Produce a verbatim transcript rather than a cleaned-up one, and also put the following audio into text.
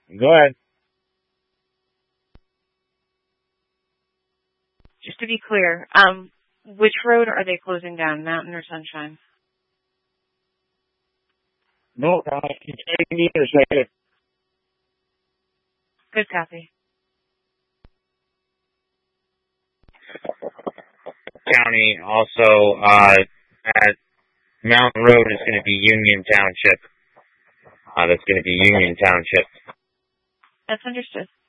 Go ahead. Just to be clear, um, which road are they closing down, Mountain or Sunshine? No, I can take neither side. Good copy. County also, uh, at Mountain Road is going to be Union Township. Uh, that's going to be Union Township. That's understood.